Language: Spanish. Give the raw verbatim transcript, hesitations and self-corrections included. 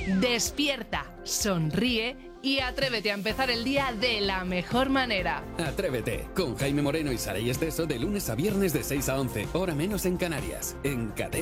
Despierta, sonríe y atrévete a empezar el día de la mejor manera. Atrévete, con Jaime Moreno y Saray Esteso de lunes a viernes de seis a once, hora menos en Canarias, en Cadena.